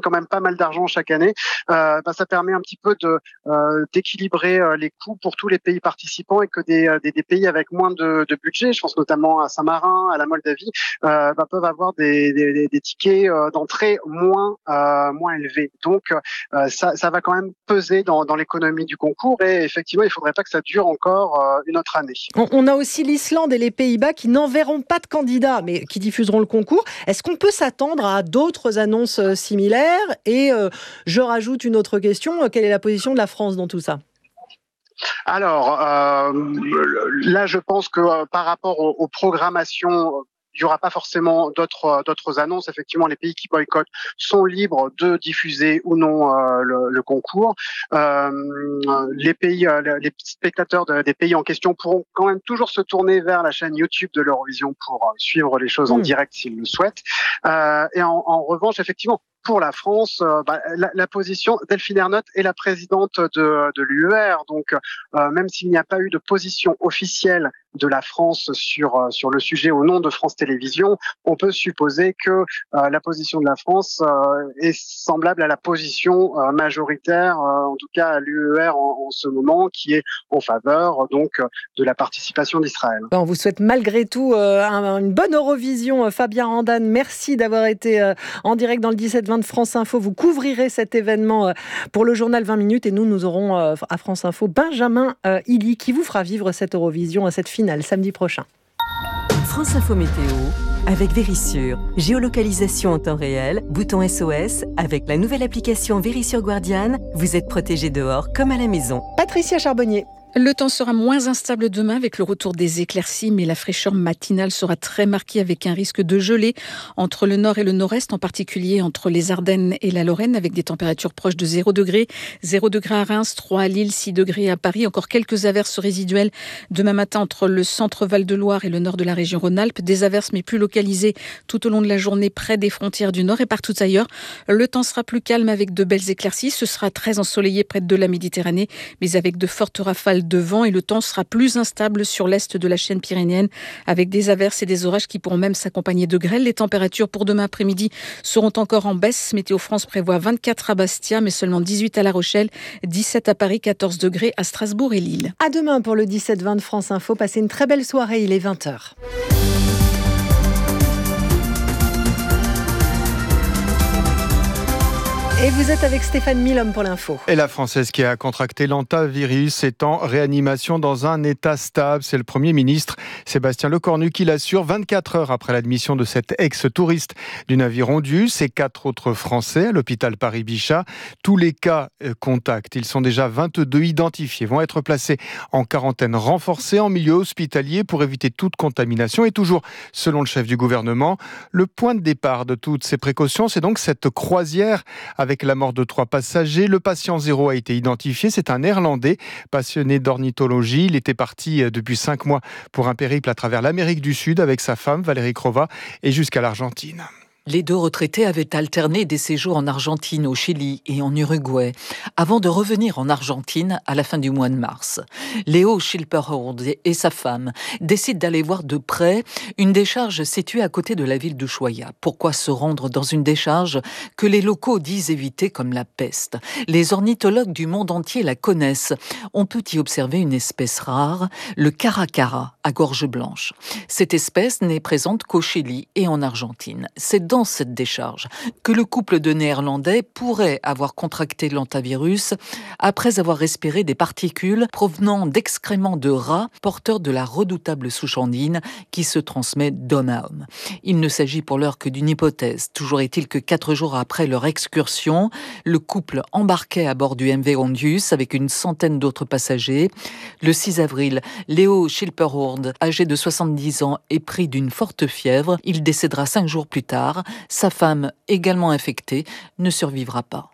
quand même pas mal d'argent chaque année, ça permet un petit peu d'équilibrer les coûts pour tous les pays participants et que des pays avec moins de budget, je pense notamment à Saint-Marin, à la Moldavie, peuvent avoir des tickets d'entrée moins élevés. Donc ça va quand même peser dans l'économie du concours et effectivement il faudrait pas que ça dure encore une autre année. On a aussi l'Islande et les Pays-Bas qui n'enverront pas de candidats mais qui diffuseront le concours. Est-ce qu'on peut s'attendre à d'autres annonces similaires? Et je rajoute une autre question, quelle est la position de la France dans tout ça? Alors là, je pense que par rapport aux programmations, il n'y aura pas forcément d'autres annonces. Effectivement, les pays qui boycottent sont libres de diffuser ou non le concours. Les spectateurs des pays en question pourront quand même toujours se tourner vers la chaîne YouTube de l'Eurovision pour suivre les choses en direct s'ils le souhaitent. Et en revanche, effectivement, pour la France, la position, Delphine Ernotte est la présidente de l'UER, donc même s'il n'y a pas eu de position officielle de la France sur le sujet au nom de France Télévisions, on peut supposer que la position de la France est semblable à la position majoritaire, en tout cas à l'UER en ce moment, qui est en faveur donc de la participation d'Israël. On vous souhaite malgré tout une bonne Eurovision. Fabien Randan, merci d'avoir été en direct dans le 17-20 de France Info. Vous couvrirez cet événement pour le journal 20 minutes et nous aurons à France Info Benjamin Illy qui vous fera vivre cette Eurovision à cette finale samedi prochain. France Info Météo avec Vérissure. Géolocalisation en temps réel, bouton SOS. Avec la nouvelle application Vérissure Guardian, vous êtes protégé dehors comme à la maison. Patricia Charbonnier. Le temps sera moins instable demain avec le retour des éclaircies, mais la fraîcheur matinale sera très marquée avec un risque de gelée entre le nord et le nord-est, en particulier entre les Ardennes et la Lorraine, avec des températures proches de 0 degré. 0 degré à Reims, 3 à Lille, 6 degrés à Paris. Encore quelques averses résiduelles demain matin entre le centre Val-de-Loire et le nord de la région Rhône-Alpes. Des averses, mais plus localisées tout au long de la journée près des frontières du nord et partout ailleurs. Le temps sera plus calme avec de belles éclaircies. Ce sera très ensoleillé près de la Méditerranée, mais avec de fortes rafales de vent et le temps sera plus instable sur l'est de la chaîne pyrénéenne avec des averses et des orages qui pourront même s'accompagner de grêle. Les températures pour demain après-midi seront encore en baisse. Météo France prévoit 24 à Bastia, mais seulement 18 à La Rochelle, 17 à Paris, 14 degrés à Strasbourg et Lille. À demain pour le 17-20 de France Info. Passez une très belle soirée, il est 20h. Et vous êtes avec Stéphane Milhomme pour l'info. Et la Française qui a contracté l'hantavirus est en réanimation dans un état stable. C'est le Premier ministre Sébastien Lecornu qui l'assure 24 heures après l'admission de cet ex-touriste du navire Ondus et 4 autres Français à l'hôpital Paris-Bichat. Tous les cas contacts, ils sont déjà 22 identifiés, vont être placés en quarantaine renforcée en milieu hospitalier pour éviter toute contamination. Et toujours, selon le chef du gouvernement, le point de départ de toutes ces précautions, c'est donc cette croisière avec la mort de 3 passagers. Le patient zéro a été identifié. C'est un Néerlandais passionné d'ornithologie. Il était parti depuis 5 mois pour un périple à travers l'Amérique du Sud avec sa femme Valérie Crova et jusqu'à l'Argentine. Les 2 retraités avaient alterné des séjours en Argentine, au Chili et en Uruguay, avant de revenir en Argentine à la fin du mois de mars. Léo Schilperhorn et sa femme décident d'aller voir de près une décharge située à côté de la ville d'Ushuaia. Pourquoi se rendre dans une décharge que les locaux disent éviter comme la peste? Les ornithologues du monde entier la connaissent. On peut y observer une espèce rare, le caracara à gorge blanche. Cette espèce n'est présente qu'au Chili et en Argentine. C'est dans cette décharge que le couple de Néerlandais pourrait avoir contracté l'hantavirus après avoir respiré des particules provenant d'excréments de rats porteurs de la redoutable souche andine qui se transmet d'homme à homme. Il ne s'agit pour l'heure que d'une hypothèse. Toujours est-il que 4 jours après leur excursion, le couple embarquait à bord du MV Ondius avec une centaine d'autres passagers. Le 6 avril, Léo Schilperhorn, âgé de 70 ans, est pris d'une forte fièvre. Il décédera 5 jours plus tard. Sa femme, également infectée, ne survivra pas.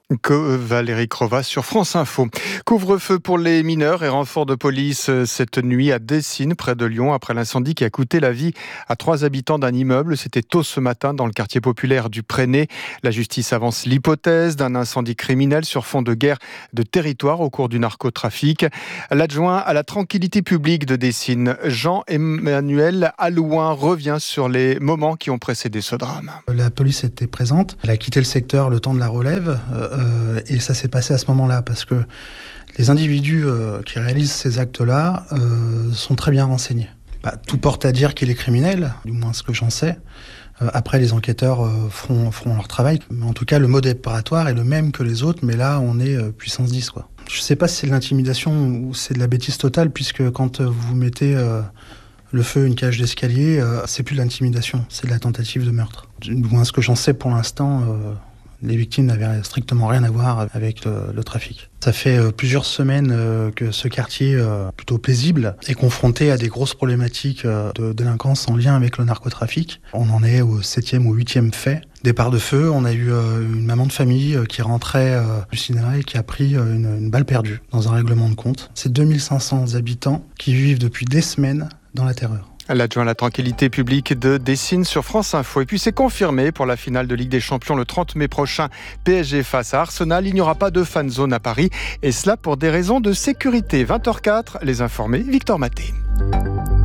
Que Valérie Crova sur France Info. Couvre-feu pour les mineurs et renfort de police cette nuit à Dessines, près de Lyon, après l'incendie qui a coûté la vie à 3 habitants d'un immeuble. C'était tôt ce matin dans le quartier populaire du Préné. La justice avance l'hypothèse d'un incendie criminel sur fond de guerre de territoire au cours du narcotrafic. L'adjoint à la tranquillité publique de Dessines, Jean-Emmanuel Allouin, revient sur les moments qui ont précédé ce drame. La police était présente, elle a quitté le secteur le temps de la relève. Et ça s'est passé à ce moment-là parce que les individus qui réalisent ces actes-là sont très bien renseignés. Tout porte à dire qu'il est criminel, du moins ce que j'en sais. Après, les enquêteurs feront leur travail. Mais en tout cas, le mode opératoire est le même que les autres, mais là, on est puissance 10, quoi. Je ne sais pas si c'est de l'intimidation ou c'est de la bêtise totale, puisque quand vous mettez le feu, une cage d'escalier, c'est plus de l'intimidation, c'est de la tentative de meurtre. Du moins, ce que j'en sais pour l'instant... Les victimes n'avaient strictement rien à voir avec le trafic. Ça fait plusieurs semaines que ce quartier, plutôt paisible, est confronté à des grosses problématiques de délinquance en lien avec le narcotrafic. On en est au 7e ou 8e fait. Départ de feu, on a eu une maman de famille qui rentrait du cinéma et qui a pris une balle perdue dans un règlement de compte. C'est 2500 habitants qui vivent depuis des semaines dans la terreur. L'adjoint à la tranquillité publique de Dessines sur France Info. Et puis c'est confirmé pour la finale de Ligue des Champions le 30 mai prochain, PSG face à Arsenal. Il n'y aura pas de fan zone à Paris et cela pour des raisons de sécurité. 20h04, les informés, Victor Maté.